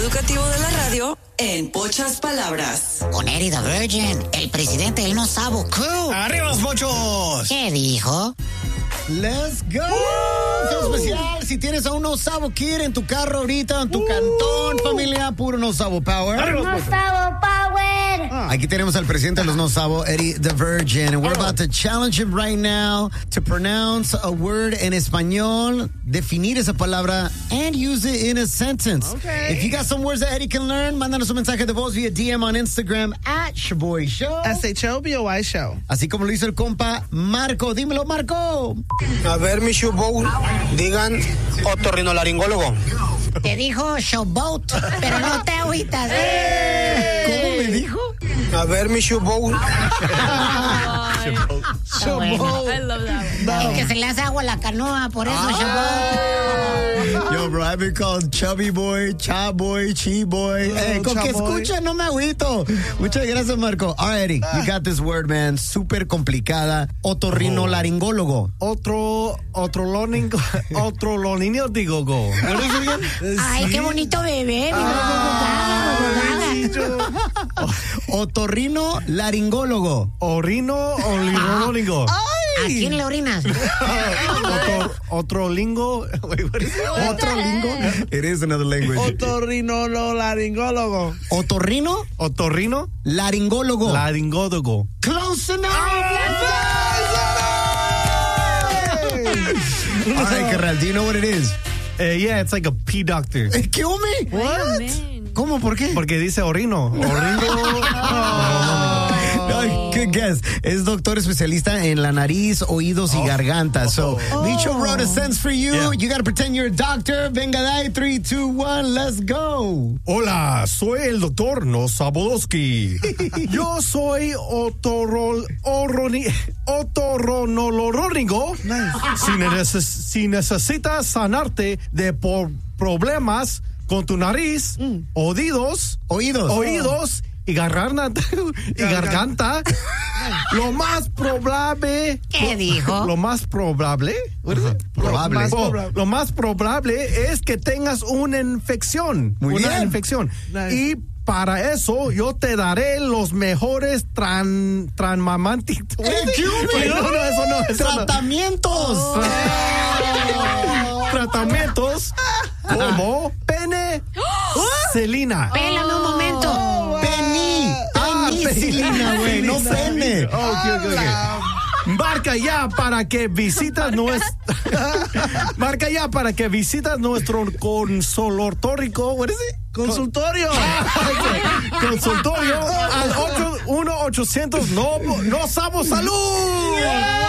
educativo de la radio en pocas palabras. Con Eddie the Virgin, el presidente del No Sabo Crew. ¡Arriba los mochos! ¿Qué dijo? ¡Let's go! Saludo especial, si tienes a un No Sabo Kid en tu carro ahorita, en tu cantón, familia, puro No Sabo Power. ¡No Sabo Power! Aquí tenemos al presidente de los No Sabo, Eddie the Virgin, and we're about to challenge him right now to pronounce a word in español, definir esa palabra, and use it in a sentence. Okay. If you got some words that Eddie can learn, mándanos un mensaje de voz via DM on Instagram at Shaboy Show. SHOBOY Show. Así como lo hizo el compa Marco. Dímelo, Marco. A ver, mi Showboat, digan otorrinolaringólogo. Te dijo Showboat, pero no te agüitas. ¿Cómo me dijo? A ver, mi Showboat. Showboat. I love that one. Es que se le hace agua a la canoa, por eso Showboat. Yo, bro, I've been called Chubby Boy, Cha Boy, Chi Boy. Hey, con que escucha, no me agüito. Muchas gracias, Marco. All right, Eddie, you got this word, man. Súper complicada. Otorrinolaringólogo. Otroloningólogo. What is it again? Ay, qué bonito bebé. Otorrinolaringólogo. Orinolaringólogo. ¿A quién le orinas? Otrolingo. Otro lingo. It is another language. Otorrinolaringólogo. Otorrino. Otorrino. Laringólogo. Laringólogo. Close enough. All right, carnal, do you know what it is? Yeah, it's like a pee doctor. Kill me. What? ¿Cómo? ¿Por qué? Porque dice orino. No, good guess. Es doctor especialista en la nariz, oídos y garganta. So, Micho wrote a sentence for you. Yeah. You got to pretend you're a doctor. Venga, dai, 3, 2, 1, let's go. Hola, soy el doctor Nosabodowski. Yo soy otorrinolaringólogo. Si necesitas sanarte de problemas con tu nariz, oídos y garganta, lo más probable. ¿Qué dijo? Lo más probable. Probable. Lo más probable es que tengas una infección. Muy una bien. infección. Nice. Y para eso yo te daré los mejores tranmamantitos. Eso no. Tratamientos. Tratamientos como penicilina. Pélame un momento. Penicilina, güey, no pene. Okay. Marca ya para que visitas nuestro consultorio. What is it? Consultorio. Consultorio al 1-800 no Sabo Salud.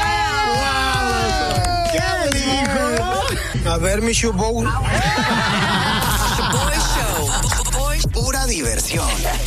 ¿Qué dijo? A ver, mi Showboat. Boy Show. Pura diversión.